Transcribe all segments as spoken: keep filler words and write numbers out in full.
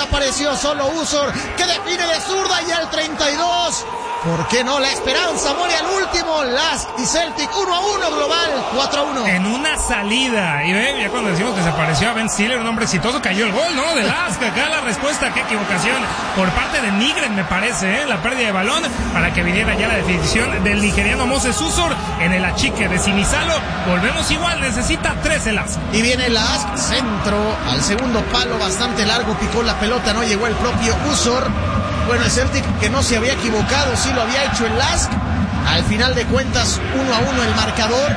apareció solo Usor, que define de zurda y al treinta y dos. ¿Por qué no? La esperanza muere al último. Lask y Celtic uno a uno, global cuatro a uno. En una salida. Y ve, ya cuando decimos que se apareció a Ben Stiller, un hombre exitoso, cayó el gol, ¿no? De Lask. Acá la respuesta, qué equivocación por parte de Nygren, me parece, ¿eh? La pérdida de balón para que viniera ya la definición del nigeriano Moses Usor en el achique de Sinisalo. Volvemos igual, necesita trece Lask. Y viene Lask, centro al segundo palo, bastante largo, picó la pelota, no llegó el propio Usor. Bueno, el Celtic, que no se había equivocado, sí lo había hecho el Lask. Al final de cuentas, uno a uno el marcador.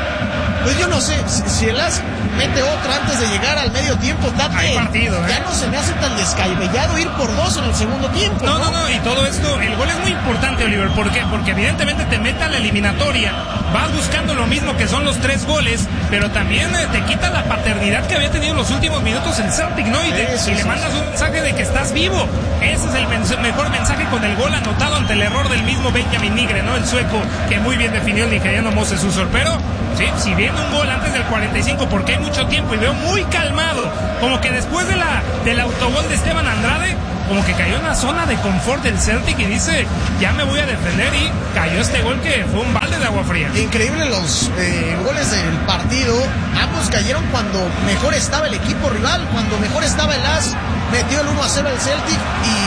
Pues yo no sé, si, si el Lask mete otra antes de llegar al medio tiempo, Tate, hay partido, ¿eh? Ya no se me hace tan descabellado ir por dos en el segundo tiempo. No, no, no, no, y todo esto, el gol es muy importante, Oliver. ¿Por qué? Porque evidentemente te mete a la eliminatoria, vas buscando lo mismo que son los tres goles, pero también eh, te quita la paternidad que había tenido en los últimos minutos el Celtic, ¿no? Y, de, sí, y sí, le mandas sí. un mensaje de que estás vivo. Ese es el mens- mejor mensaje con el gol anotado ante el error del mismo Benjamin Nygren, ¿no? El sueco, que muy bien definió el nigeriano Moses Usor. Pero, sí, si viene un gol antes del cuarenta y cinco, porque hay mucho tiempo y veo muy calmado, como que después de la del autogol de Esteban Andrade, como que cayó en una zona de confort del Celtic y dice, ya me voy a defender, y cayó este gol que fue un balde de agua fría. Increíble los eh, goles del partido. Ambos cayeron cuando mejor estaba el equipo rival, cuando mejor estaba el Lask. Metió el uno a cero el Celtic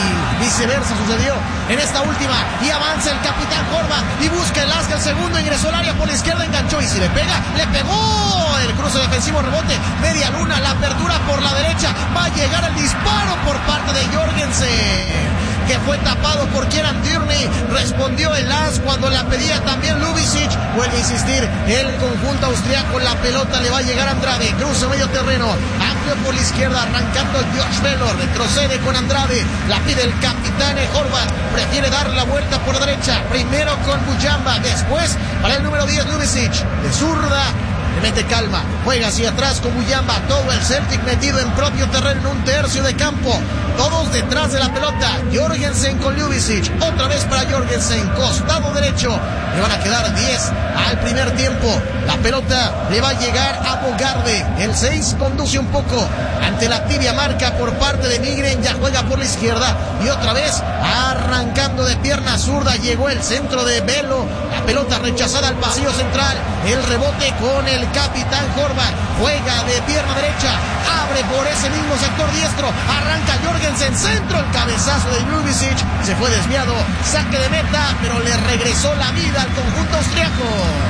y viceversa sucedió en esta última. Y avanza el capitán Horvath y busca el Lask el segundo, ingresó al área por la izquierda, enganchó y si le pega, le pegó. El cruce defensivo, rebote, media luna, la apertura por la derecha. Va a llegar el disparo por parte de Jorgensen, que fue tapado por Kieran Tierney. Respondió el Lask cuando la pedía también Ljubicic. Vuelve a insistir el conjunto austriaco. La pelota le va a llegar a Andrade. Cruza medio terreno. Amplio por la izquierda. Arrancando Josh Velo. Retrocede con Andrade. La pide el capitán Horvath. Prefiere dar la vuelta por la derecha. Primero con Mujamba. Después para el número diez Ljubicic. De zurda. Le mete calma, juega hacia atrás con Mujamba, todo el Celtic metido en propio terreno en un tercio de campo, todos detrás de la pelota. Jorgensen con Ljubicic, otra vez para Jorgensen, costado derecho, le van a quedar diez al primer tiempo. La pelota le va a llegar a Bogarde, el seis conduce un poco ante la tibia marca por parte de Nygren, ya juega por la izquierda y otra vez arrancando de pierna zurda, llegó el centro de Velo, la pelota rechazada al pasillo central, el rebote con el El capitán Horvath, juega de pierna derecha, abre por ese mismo sector diestro, arranca Jorgensen, centro, el cabezazo de Ljubicic, se fue desviado, saque de meta, pero le regresó la vida al conjunto austriaco.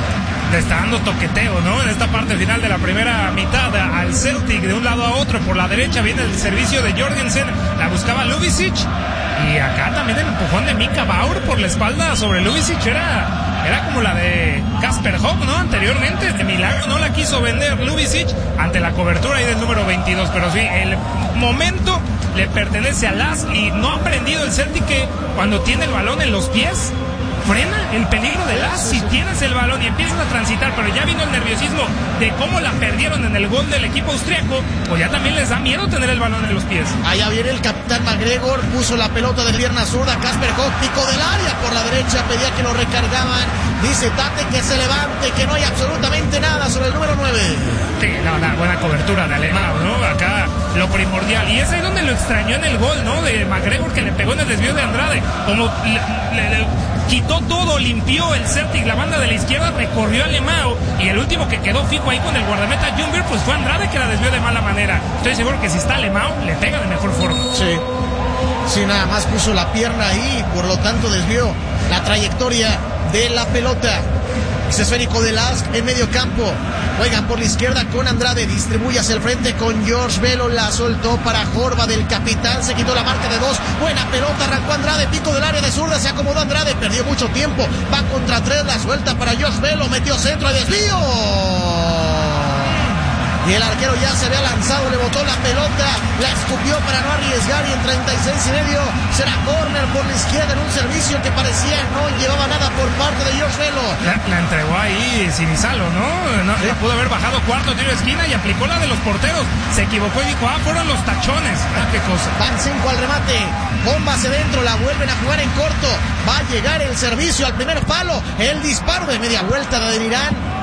Le está dando toqueteo, ¿no? En esta parte final de la primera mitad al Celtic, de un lado a otro. Por la derecha viene el servicio de Jorgensen, la buscaba Ljubicic, y acá también el empujón de Mika Bauer por la espalda sobre Ljubicic era... Era como la de Kasper Hock, ¿no? Anteriormente, de milagro no la quiso vender Ljubicic ante la cobertura ahí del número veintidós. Pero sí, el momento le pertenece a Lask y no ha aprendido el Celtic que cuando tiene el balón en los pies, frena el peligro de Lask. Si tienes el balón y empiezas a transitar, pero ya vino el nerviosismo de cómo la perdieron en el gol del equipo austriaco, pues ya también les da miedo tener el balón en los pies. Allá viene el capitán McGregor, puso la pelota de pierna zurda, Kasper Hock, pico del área por la derecha, pedía que lo recargaban, dice Tate que se levante, que no hay absolutamente nada sobre el número nueve. Sí, no, una buena cobertura de Alemão, ¿no? Acá lo primordial, y es ahí donde lo extrañó en el gol, ¿no? De McGregor, que le pegó en el desvío de Andrade, como le, le, le quitó todo, limpió el Celtic, la banda de la izquierda, recorrió a Alemão, y el último que quedó fijo ahí con el guardameta Ljungberg, pues fue Andrade, que la desvió de mala manera. Estoy seguro que si está Alemão, le pega de mejor forma. Sí, sí, nada más puso la pierna ahí, por lo tanto desvió la trayectoria de la pelota. Es esférico de Lask en medio campo, juegan por la izquierda con Andrade, distribuye hacia el frente con George Velo, la soltó para Horvath del capitán, se quitó la marca de dos, buena pelota, arrancó Andrade, pico del área de zurda, se acomodó Andrade, perdió mucho tiempo, va contra tres, la suelta para George Velo, metió centro, desvío, y el arquero ya se había lanzado, le botó la pelota, la escupió para no arriesgar, y en treinta y seis y medio será córner por la izquierda en un servicio que parecía no llevaba nada por parte de George Velo. La, la entregó ahí Sinisalo, ¿no? no ¿Sí? La pudo haber bajado cuarto tiro de esquina y aplicó la de los porteros. Se equivocó y dijo, ah, fueron los tachones. Ah, qué cosa. Van cinco al remate, bomba hacia dentro, la vuelven a jugar en corto. Va a llegar el servicio al primer palo, el disparo de media vuelta de Irán.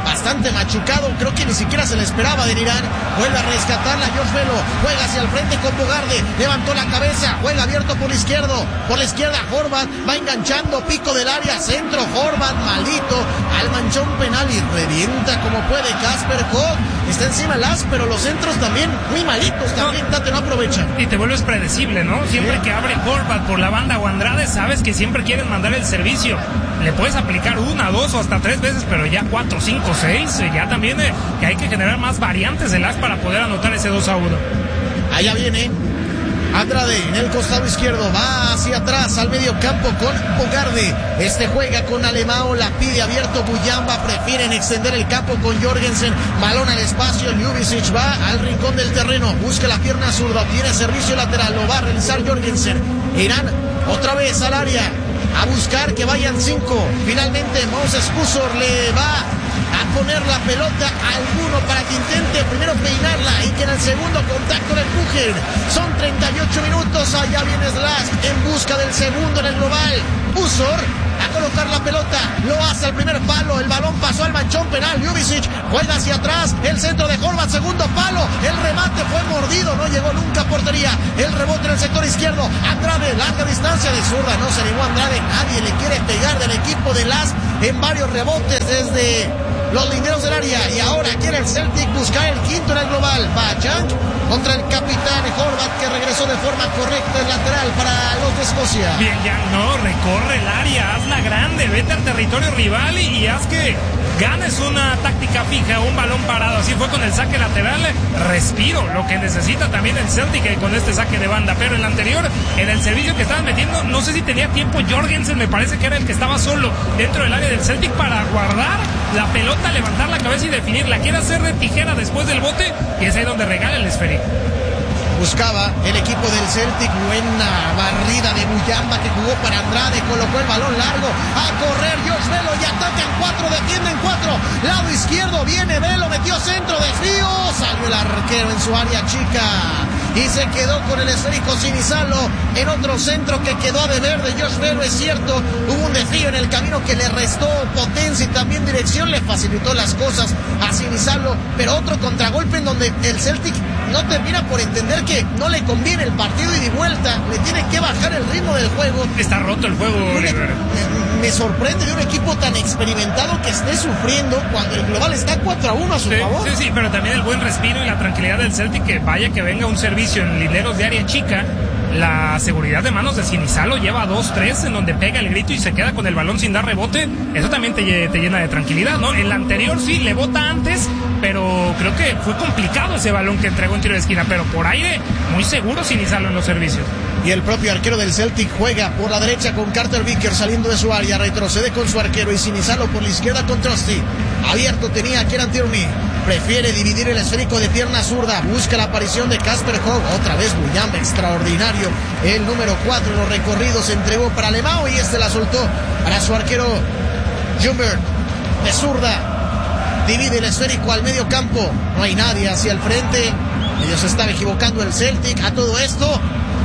bastante machucado, creo que ni siquiera se le esperaba del Irán. Vuelve a rescatarla Josh Velo, juega hacia el frente con Bogarde, levantó la cabeza, juega abierto por la izquierda, por la izquierda Horvat, va enganchando, pico del área, centro Horvat, malito, al manchón penal y revienta como puede Casper Hogg. Está encima el as, pero los centros también muy malitos, también no, Tate no aprovecha. Y te vuelves predecible, ¿no? Siempre sí. que abre Horvat por la banda o Andrade, sabes que siempre quieren mandar el servicio. Le puedes aplicar una, dos o hasta tres veces, pero ya cuatro, cinco, seis, ya también eh, que hay que generar más variantes del as para poder anotar ese dos a uno. Allá viene Andrade en el costado izquierdo, va hacia atrás al medio campo con Bogarde. Este juega con Alemão, la pide abierto Buyamba, prefieren extender el campo con Jorgensen. Balón al espacio, Ljubicic va al rincón del terreno, busca la pierna zurda, tiene servicio lateral, lo va a realizar Jorgensen. Irán otra vez al área, a buscar que vayan cinco. Finalmente Moses Usor le va a poner la pelota a alguno para que intente primero peinarla y que en el segundo contacto le empujen. Son treinta y ocho minutos, allá viene Slash en busca del segundo en el global. Usor a colocar la pelota, lo hace al primer palo, el balón pasó al manchón penal, Ljubicic juega hacia atrás, el centro de Horvat, segundo palo, el remate fue mordido, no llegó nunca a portería, el rebote en el sector izquierdo, Andrade, larga distancia de zurda, no se animó Andrade, nadie le quiere pegar del equipo de Las en varios rebotes desde los linderos del área, y ahora quiere el Celtic buscar el quinto en el global. Bajang contra el capitán Horvat, que regresó de forma correcta el lateral para los de Escocia. Bien, ya no, recorre el área, hazla grande, vete al territorio rival y, y haz que ganes una táctica fija, un balón parado. Así fue con el saque lateral, respiro, lo que necesita también el Celtic con este saque de banda. Pero el anterior, en el servicio que estaban metiendo, no sé si tenía tiempo Jorgensen, me parece que era el que estaba solo dentro del área del Celtic para guardar la pelota, levantar la cabeza y definirla. Quiere hacer de tijera después del bote y es ahí donde regala el esférico. Buscaba el equipo del Celtic, buena barrida de Buyamba que jugó para Andrade, colocó el balón largo, a correr Josh Velo y atacan cuatro, defienden cuatro, lado izquierdo viene Velo, metió centro, desvío, salió el arquero en su área chica y se quedó con el esférico Sinisalo en otro centro que quedó a deber de Josh Velo. Es cierto, hubo un desvío en el camino que le restó potencia y también dirección, le facilitó las cosas a Sinisalo, pero otro contragolpe en donde el Celtic no termina por entender que no le conviene el partido y de vuelta, le tiene que bajar el ritmo del juego. Está roto el juego, Oliver. Me, me sorprende de un equipo tan experimentado que esté sufriendo cuando el global está cuatro a uno a su sí, favor. Sí, sí, pero también el buen respiro y la tranquilidad del Celtic, que vaya que venga un servicio en linderos de área chica. La seguridad de manos de Sinisalo lleva dos tres en donde pega el grito y se queda con el balón sin dar rebote. Eso también te, te llena de tranquilidad, ¿no? El anterior sí le bota antes, pero creo que fue complicado ese balón que entregó en tiro de esquina, pero por aire muy seguro Sinisalo en los servicios. Y el propio arquero del Celtic juega por la derecha con Carter Vickers saliendo de su área, retrocede con su arquero y Sinisalo por la izquierda con Trusty. Abierto tenía a Kieran Tierney, prefiere dividir el esférico de pierna zurda, busca la aparición de Casper Hogg, otra vez Buyamba, extraordinario, el número cuatro en los recorridos, entregó para Alemão y este la soltó para su arquero Jumbert, de zurda, divide el esférico al medio campo, no hay nadie hacia el frente, ellos se estaba equivocando el Celtic. A todo esto,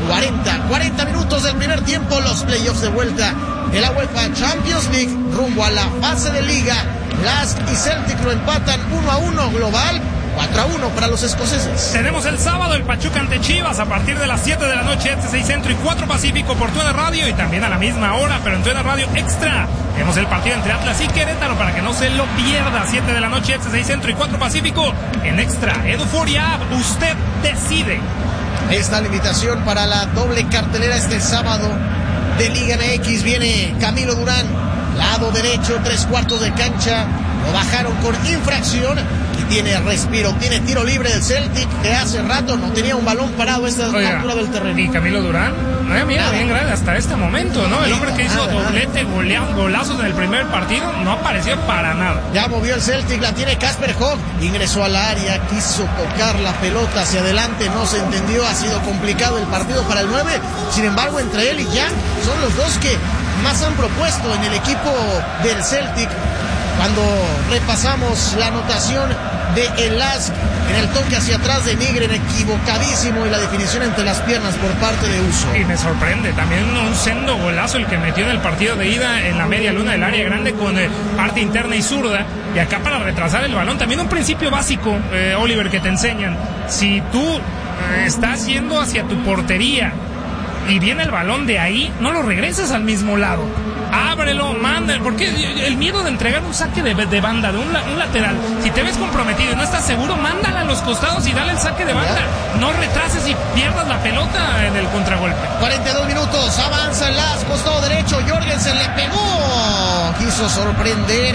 cuarenta minutos del primer tiempo, los playoffs de vuelta de la UEFA Champions League rumbo a la fase de liga. Lask y Celtic lo empatan uno a uno, global cuatro a uno para los escoceses. Tenemos el sábado el Pachuca ante Chivas a partir de las siete de la noche, este seis Centro y cuatro Pacífico por Tuena Radio, y también a la misma hora, pero en Tuena Radio Extra. Tenemos el partido entre Atlas y Querétaro para que no se lo pierda, siete de la noche, este seis Centro y cuatro Pacífico en Extra. Eduforia App, usted decide. Ahí está la invitación para la doble cartelera este sábado de Liga M X. Viene Camilo Durán, lado derecho, tres cuartos de cancha, lo bajaron con infracción y tiene respiro, tiene tiro libre del Celtic, que hace rato no tenía un balón parado a esta Oiga, altura del terreno. Y Camilo Durán, no mira, bien grande hasta este momento, ¿no? El hombre que hizo nada, doblete, golea, golazos en el primer partido, no apareció para nada. Ya movió el Celtic, la tiene Casper Hogg, ingresó al área, quiso tocar la pelota hacia adelante, no se entendió, ha sido complicado el partido para el nueve, sin embargo entre él y Jan son los dos que más han propuesto en el equipo del Celtic. Cuando repasamos la anotación de el Lask en el toque hacia atrás de Nygren, equivocadísimo, y la definición entre las piernas por parte de Uso. Y me sorprende, también un sendo golazo el que metió en el partido de ida en la media luna del área grande con eh, parte interna y zurda, y acá para retrasar el balón. También un principio básico, eh, Oliver, que te enseñan. Si tú eh, estás yendo hacia tu portería y viene el balón de ahí, no lo regreses al mismo lado. Ábrelo, manda, porque el miedo de entregar un saque de, de banda, de un, un lateral, si te ves comprometido y no estás seguro, mándala a los costados y dale el saque de banda. No retrases y pierdas la pelota en el contragolpe. cuarenta y dos minutos, avanza el Lask, costado derecho, Jorgensen le pegó, quiso sorprender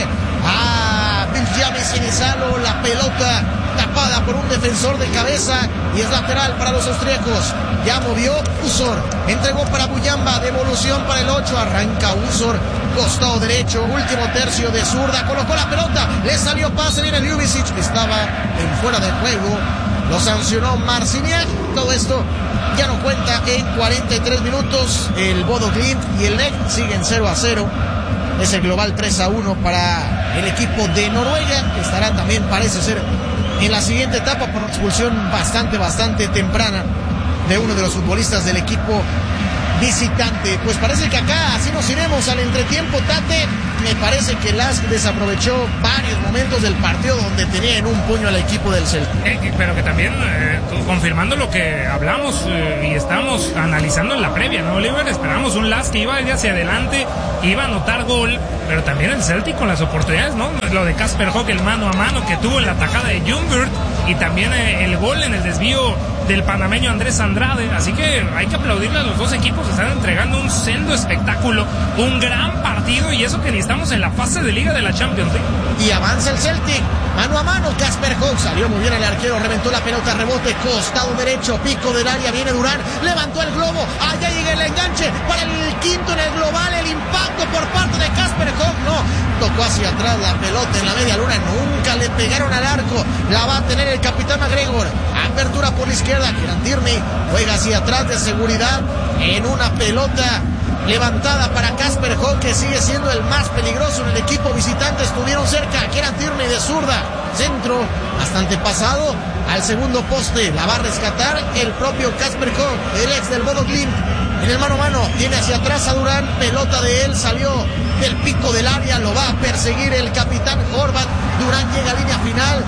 a Benjamin Sinisalo, la pelota tapada por un defensor de cabeza y es lateral para los austríacos. Ya movió Usor, entregó para Buyamba, devolución para el ocho, arranca Usor, costado derecho, último tercio de zurda, colocó la pelota, le salió pase, viene Ljubicic, estaba en fuera de juego, lo sancionó Marciniak. Todo esto ya no cuenta en cuarenta y tres minutos. El Bodo Glimt y el N E C siguen cero a cero. Es el global tres a uno para el equipo de Noruega, que estará también, parece ser, en la siguiente etapa por expulsión bastante, bastante temprana de uno de los futbolistas del equipo visitante. Pues parece que acá así nos iremos al entretiempo, Tate. Me parece que Lask desaprovechó varios momentos del partido donde tenía en un puño al equipo del Celtic. Eh, pero que también, eh, confirmando lo que hablamos eh, y estamos analizando en la previa, ¿no, Oliver? Esperamos un Lask que iba a ir hacia adelante, iba a anotar gol, pero también el Celtic con las oportunidades, ¿no? Lo de Kasper Høeg, el mano a mano que tuvo en la tajada de Ljungberg, y también eh, el gol en el desvío del panameño Andrés Andrade. Así que hay que aplaudirle a los dos equipos, están entregando un sendo espectáculo, un gran partido, y eso que ni estamos en la fase de Liga de la Champions League. Y avanza el Celtic, mano a mano, Kasper Høeg, salió muy bien el arquero, reventó la pelota, rebote, costado derecho, pico del área, viene Durán, levantó el globo, allá llega el enganche, para el quinto en el global, el impacto por parte de Kasper Høeg, no, tocó hacia atrás la pelota en la media luna, nunca le pegaron al arco, la va a tener el capitán McGregor, apertura por la izquierda, Kieran Tierney juega hacia atrás de seguridad, en una pelota levantada para Kasper Høeg, que sigue siendo el más peligroso en el equipo visitante. Estuvieron cerca, Kieran Tierney de zurda, centro bastante pasado al segundo poste, la va a rescatar el propio Kasper Høeg, el ex del Bodo Glimt. En el mano a mano, tiene hacia atrás a Durán, pelota de él, salió del pico del área, lo va a perseguir el capitán Horvath. Durán llega a línea final,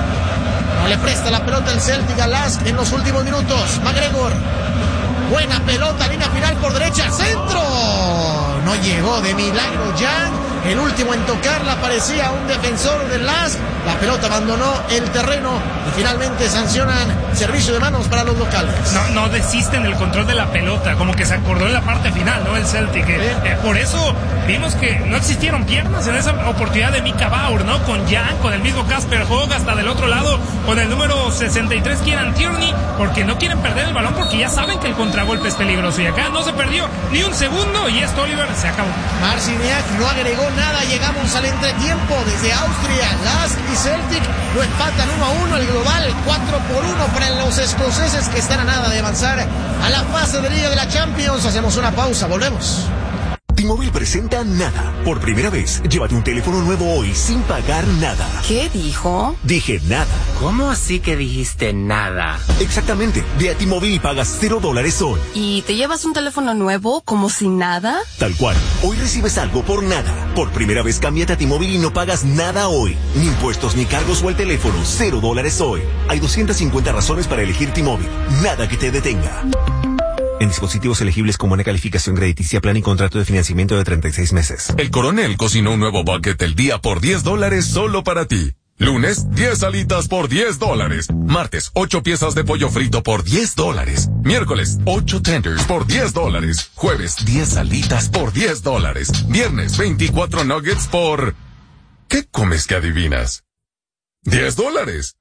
no le presta la pelota el Celtic a Lask en los últimos minutos. McGregor, buena pelota, línea final por derecha, centro, no llegó de milagro Jan, el último en tocarla parecía un defensor del Lask, la pelota abandonó el terreno y finalmente sancionan servicio de manos para los locales. No, no desisten del control de la pelota, como que se acordó en la parte final, ¿no? El Celtic. Eh, eh, por eso vimos que no existieron piernas en esa oportunidad de Mika Bauer, ¿no? Con Jan, con el mismo Kasper Høeg, hasta del otro lado, con el número sesenta y tres, Kieran Tierney, porque no quieren perder el balón, porque ya saben que el contragolpe es peligroso. Y acá no se perdió ni un segundo, y esto, Oliver, se acabó. Marciniak no agregó nada, llegamos al entretiempo desde Austria. Lask y Celtic lo empatan uno a uno, el global cuatro por uno para los escoceses, que están a nada de avanzar a la fase de Liga de la Champions. Hacemos una pausa, volvemos. T-Mobile presenta Nada. Por primera vez, llévate un teléfono nuevo hoy sin pagar nada. ¿Qué dijo? Dije nada. ¿Cómo así que dijiste nada? Exactamente. Ve a T-Mobile y pagas cero dólares hoy. ¿Y te llevas un teléfono nuevo como sin nada? Tal cual. Hoy recibes algo por nada. Por primera vez, cámbiate a T-Mobile y no pagas nada hoy. Ni impuestos ni cargos o el teléfono. Cero dólares hoy. Hay doscientas cincuenta razones para elegir T-Mobile. Nada que te detenga. En dispositivos elegibles con buena calificación crediticia, plan y contrato de financiamiento de treinta y seis meses. El Coronel cocinó un nuevo bucket del día por diez dólares solo para ti. Lunes, diez alitas por diez dólares. Martes, ocho piezas de pollo frito por diez dólares. Miércoles, ocho tenders por diez dólares. Jueves, diez alitas por diez dólares. Viernes, veinticuatro nuggets por... ¿Qué comes que adivinas? diez dólares.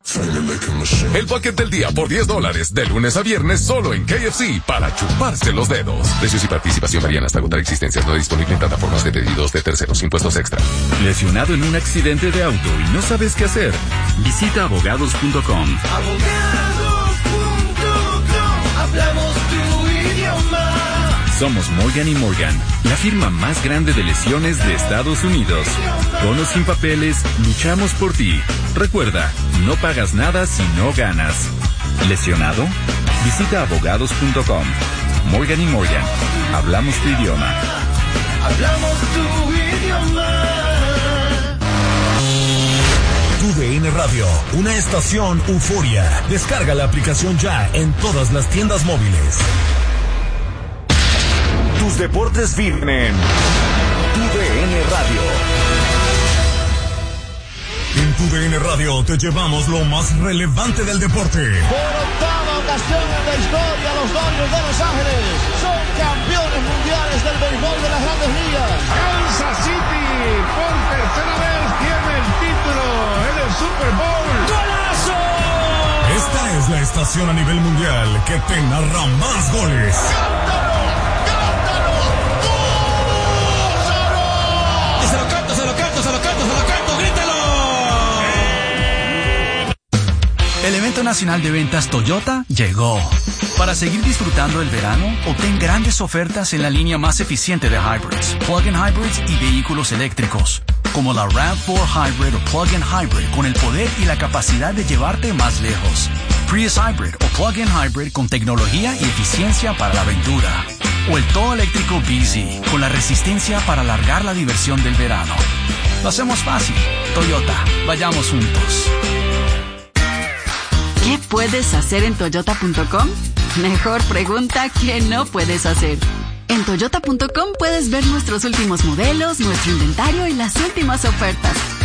El bucket del día por diez dólares, de lunes a viernes solo en K F C, para chuparse los dedos. Precios y participación varían hasta agotar existencias. No disponible en plataformas de pedidos de terceros. Impuestos extra. ¿Lesionado en un accidente de auto y no sabes qué hacer? Visita abogados punto com. Abogados punto com. Hablamos tu idioma. Somos Morgan y Morgan, la firma más grande de lesiones de Estados Unidos. Con o sin papeles, luchamos por ti. Recuerda, no pagas nada si no ganas. ¿Lesionado? Visita abogados punto com. Morgan y Morgan, hablamos tu idioma. Hablamos tu idioma. Tu D N Radio, una estación euforia. Descarga la aplicación ya en todas las tiendas móviles. Tus deportes viven en Tu D N Radio. En Tu D N Radio te llevamos lo más relevante del deporte. Por octava ocasión en la historia, los Dodgers de Los Ángeles son campeones mundiales del béisbol de las Grandes Ligas. Kansas City por tercera vez tiene el título en el Super Bowl. ¡Golazo! Esta es la estación a nivel mundial que te narra más goles. ¡Cántalo! ¡Cántalo! ¡Gózalo! Y se lo canto, se lo canto, se lo canto, se lo canto, grítalo. El evento nacional de ventas Toyota llegó. Para seguir disfrutando el verano, obtén grandes ofertas en la línea más eficiente de hybrids, plug-in hybrids y vehículos eléctricos, como la RAV cuatro Hybrid o plug-in hybrid con el poder y la capacidad de llevarte más lejos. Prius Hybrid o plug-in hybrid con tecnología y eficiencia para la aventura. O el todo eléctrico B Z con la resistencia para alargar la diversión del verano. Lo hacemos fácil. Toyota, vayamos juntos. ¿Qué puedes hacer en toyota punto com? Mejor pregunta que no puedes hacer. En toyota punto com puedes ver nuestros últimos modelos, nuestro inventario y las últimas ofertas.